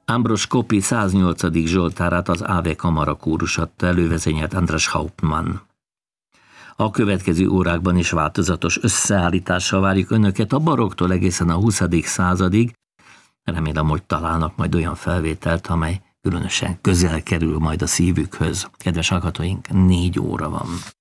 Ambros Kopi 108. Zsoltárát az Ave Kamara kórus adta elő, vezényelt András Hauptmann. A következő órákban is változatos összeállítással várjuk önöket a baroktól egészen a 20. századig. Remélem, hogy találnak majd olyan felvételt, amely különösen közel kerül majd a szívükhöz. Kedves hallgatóink, 4 óra van.